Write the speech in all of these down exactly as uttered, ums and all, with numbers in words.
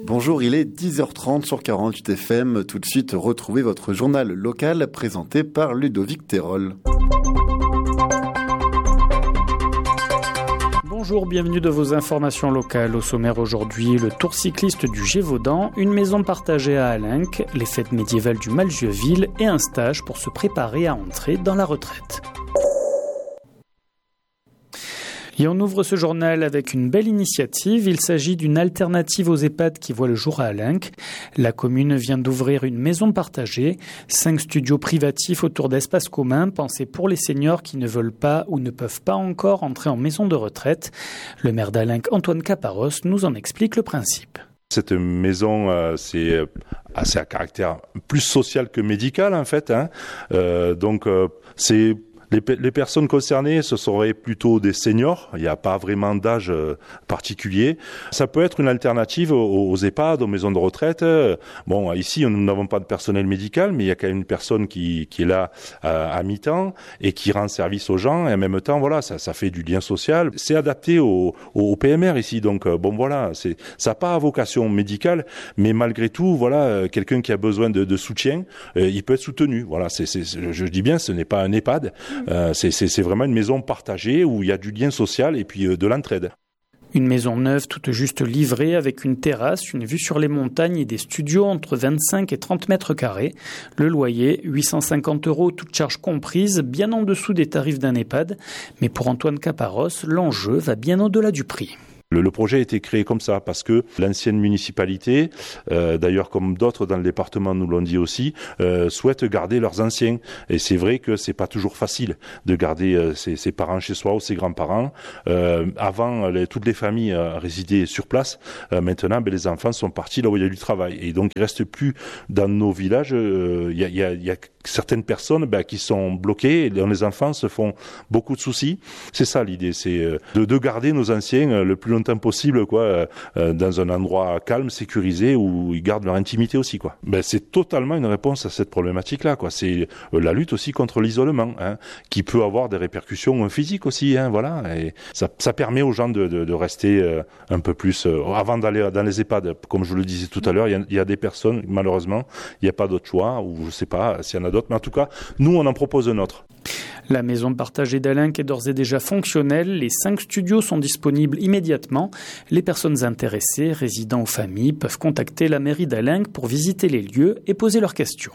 bonjour, il est dix heures trente sur quarante-huit F M. Tout de suite, retrouvez votre journal local présenté par Ludovic Terol. Bonjour, bienvenue de vos informations locales. Au sommaire aujourd'hui, le tour cycliste du Gévaudan, une maison partagée à Alenc, les fêtes médiévales du Malzieu-Ville et un stage pour se préparer à entrer dans la retraite. Et on ouvre ce journal avec une belle initiative. Il s'agit d'une alternative aux EHPAD qui voit le jour à Alenc. La commune vient d'ouvrir une maison partagée, cinq studios privatifs autour d'espaces communs pensés pour les seniors qui ne veulent pas ou ne peuvent pas encore entrer en maison de retraite. Le maire d'Alenc, Antoine Caparros, nous en explique le principe. Cette maison, euh, c'est assez à caractère plus social que médical en fait. Hein. Euh, donc euh, c'est Les, les personnes concernées, ce seraient plutôt des seniors. Il n'y a pas vraiment d'âge euh, particulier. Ça peut être une alternative aux, aux EHPAD, aux maisons de retraite. Bon, ici, nous n'avons pas de personnel médical, mais il y a quand même une personne qui, qui est là à, à mi-temps et qui rend service aux gens. Et en même temps, voilà, ça, ça fait du lien social. C'est adapté au, au P M R ici. Donc, euh, bon, voilà, c'est, ça n'a pas vocation médicale, mais malgré tout, voilà, euh, quelqu'un qui a besoin de, de soutien, euh, il peut être soutenu. Voilà, c'est, c'est, je dis bien, ce n'est pas un EHPAD. Euh, c'est, c'est, c'est vraiment une maison partagée où il y a du lien social et puis euh, de l'entraide. Une maison neuve toute juste livrée avec une terrasse, une vue sur les montagnes et des studios entre vingt-cinq et trente mètres carrés. Le loyer, huit cent cinquante euros, toutes charges comprises, bien en dessous des tarifs d'un EHPAD. Mais pour Antoine Caparros, l'enjeu va bien au-delà du prix. Le, le projet a été créé comme ça parce que l'ancienne municipalité, euh, d'ailleurs comme d'autres dans le département nous l'ont dit aussi, euh, souhaite garder leurs anciens. Et c'est vrai que c'est pas toujours facile de garder euh, ses, ses parents chez soi ou ses grands-parents. Euh, avant, les, toutes les familles euh, résidaient sur place. Euh, maintenant, ben, les enfants sont partis là où il y a du travail. Et donc, il reste plus dans nos villages. Il euh, y, a, y, a, y a certaines personnes ben, qui sont bloquées et dont les enfants se font beaucoup de soucis. C'est ça l'idée, c'est euh, de, de garder nos anciens euh, le plus longtemps possible, quoi, euh, dans un endroit calme, sécurisé, où ils gardent leur intimité aussi, quoi. Ben, c'est totalement une réponse à cette problématique-là, quoi. C'est euh, la lutte aussi contre l'isolement, hein, qui peut avoir des répercussions physiques aussi, hein, voilà. Et ça, ça permet aux gens de, de, de rester euh, un peu plus, euh, avant d'aller dans les EHPAD, comme je le disais tout à l'heure, il y a, il y a des personnes, malheureusement, il n'y a pas d'autre choix, ou je sais pas s'il y en a d'autres, mais en tout cas, nous, on en propose un autre. La maison partagée d'Alenc est d'ores et déjà fonctionnelle. Les cinq studios sont disponibles immédiatement. Les personnes intéressées, résidents ou familles, peuvent contacter la mairie d'Alenc pour visiter les lieux et poser leurs questions.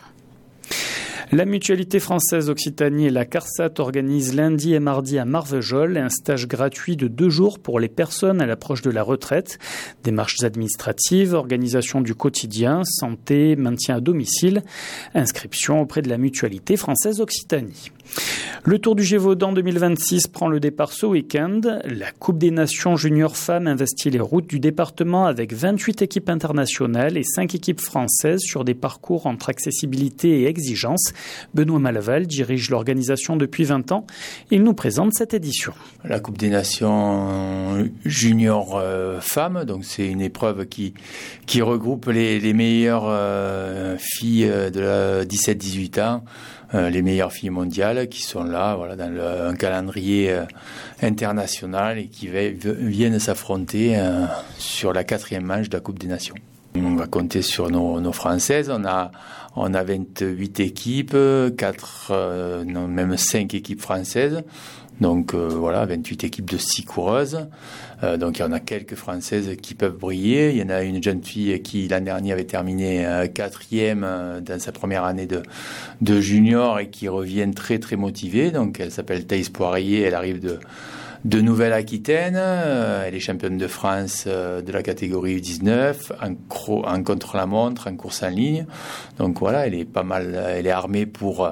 La Mutualité française Occitanie et la CARSAT organisent lundi et mardi à Marvejols un stage gratuit de deux jours pour les personnes à l'approche de la retraite. Démarches administratives, organisation du quotidien, santé, maintien à domicile, inscription auprès de la Mutualité française Occitanie. Le Tour du Gévaudan deux mille vingt-six prend le départ ce week-end. La Coupe des Nations Junior Femmes investit les routes du département avec vingt-huit équipes internationales et cinq équipes françaises sur des parcours entre accessibilité et exigence. Benoît Malaval dirige l'organisation depuis vingt ans. Il nous présente cette édition. La Coupe des Nations Junior euh, Femmes, donc c'est une épreuve qui, qui regroupe les, les meilleures euh, filles de la dix-sept dix-huit ans. Euh, les meilleures filles mondiales qui sont là, voilà, dans le, un calendrier euh, international et qui v- viennent s'affronter euh, sur la quatrième manche de la Coupe des Nations. On va compter sur nos, nos Françaises. On a, on a vingt-huit équipes, quatre, euh, non, même cinq équipes françaises. Donc euh, voilà, vingt-huit équipes de six coureuses. Euh, donc il y en a quelques Françaises qui peuvent briller. Il y en a une jeune fille qui l'année dernière avait terminé euh, quatrième euh, dans sa première année de, de junior et qui revient très très motivée. Donc elle s'appelle Thaïs Poirier, elle arrive de, de Nouvelle-Aquitaine. Euh, elle est championne de France euh, de la catégorie U dix-neuf, en, cro- en contre-la-montre, en course en ligne. Donc voilà, elle est pas mal, elle est armée pour...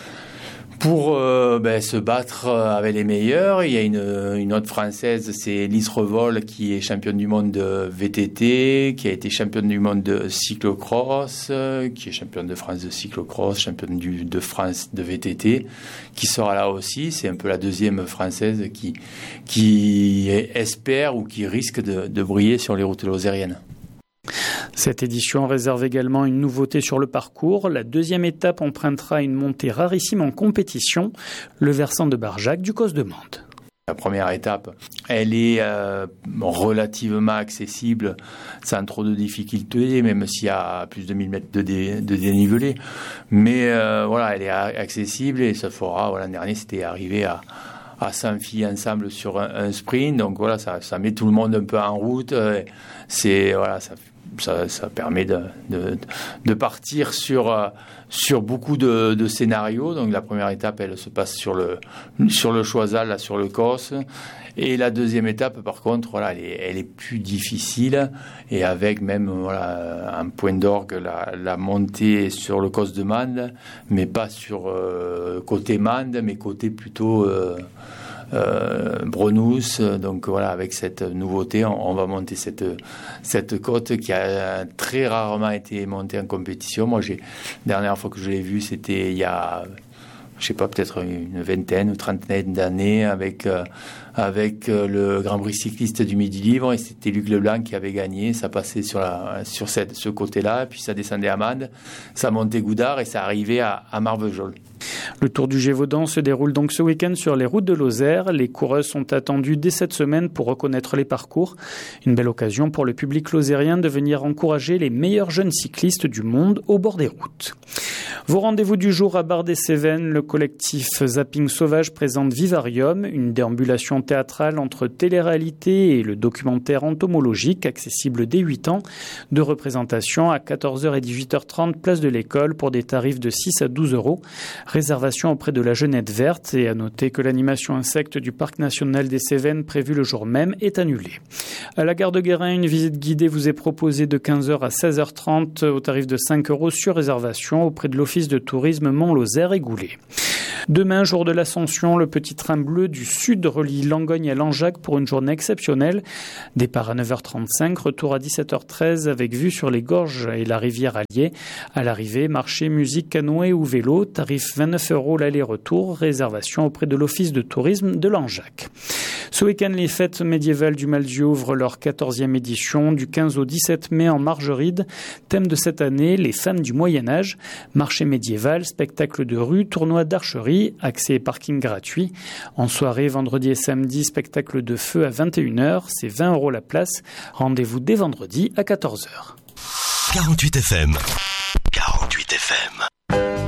Pour euh, ben, se battre avec les meilleurs. Il y a une, une autre Française, c'est Lise Revol, qui est championne du monde de V T T, qui a été championne du monde de cyclocross, euh, qui est championne de France de cyclocross, championne du, de France de V T T, qui sera là aussi. C'est un peu la deuxième Française qui, qui espère ou qui risque de, de briller sur les routes lozériennes. Cette édition réserve également une nouveauté sur le parcours. La deuxième étape empruntera une montée rarissime en compétition, le versant de Barjac du Cos de Mende. La première étape, elle est euh, relativement accessible, sans trop de difficultés, même s'il y a plus de mille mètres de, dé, de dénivelé. Mais euh, voilà, elle est accessible et ça fera, voilà, l'an dernier, c'était arrivé à, à cent filles ensemble sur un, un sprint. Donc voilà, ça, ça met tout le monde un peu en route. C'est, voilà, ça Ça, ça permet de, de, de partir sur, sur beaucoup de, de scénarios. Donc la première étape, elle se passe sur le, sur le Choiseul, là, sur le Cos. Et la deuxième étape, par contre, voilà, elle est, elle est plus difficile. Et avec même voilà, un point d'orgue, la, la montée sur le Cos de Mende, mais pas sur euh, côté Mende, mais côté plutôt... Euh, Euh, Brenous, donc voilà, avec cette nouveauté, on, on va monter cette cette côte qui a très rarement été montée en compétition. Moi, j'ai la dernière fois que je l'ai vue, c'était il y a, je sais pas, peut-être une vingtaine ou trentaine d'années avec euh, avec euh, le Grand Prix cycliste du Midi Libre, et c'était Luc Leblanc qui avait gagné. Ça passait sur la sur cette ce côté-là, puis ça descendait à Mende, ça montait Goudard et ça arrivait à, à Marvejols. Le Tour du Gévaudan se déroule donc ce week-end sur les routes de Lozère. Les coureuses sont attendues dès cette semaine pour reconnaître les parcours. Une belle occasion pour le public lozérien de venir encourager les meilleurs jeunes cyclistes du monde au bord des routes. Vos rendez-vous du jour à Bar-des-Cévennes, le collectif Zapping Sauvage présente Vivarium, une déambulation théâtrale entre télé-réalité et le documentaire entomologique accessible dès huit ans, de représentation à quatorze heures et dix-huit heures trente, place de l'École pour des tarifs de six à douze euros. Réservation auprès de la Jeunette Verte, et à noter que l'animation insecte du Parc National des Cévennes prévue le jour même est annulée. À la gare de Guérin, une visite guidée vous est proposée de quinze heures à seize heures trente au tarif de cinq euros sur réservation auprès de l'Office de tourisme Mont-Lozère et Goulet. Demain, jour de l'Ascension, le petit train bleu du Sud relie Langogne à Langeac pour une journée exceptionnelle. Départ à neuf heures trente-cinq, retour à dix-sept heures treize avec vue sur les gorges et la rivière Allier. À l'arrivée, marché, musique, canoë ou vélo, tarif vingt-neuf euros l'aller-retour, réservation auprès de l'Office de tourisme de Langeac. Ce week-end, les fêtes médiévales du Malzieu ouvrent leur quatorzième édition du quinze au dix-sept mai en Margeride. Thème de cette année, les femmes du Moyen-Âge. Marché médiéval, spectacle de rue, tournoi d'archerie, accès et parking gratuit. En soirée, vendredi et samedi, spectacle de feu à vingt et une heures, c'est vingt euros la place. Rendez-vous dès vendredi à quatorze heures. quarante-huit F M. quarante-huit F M.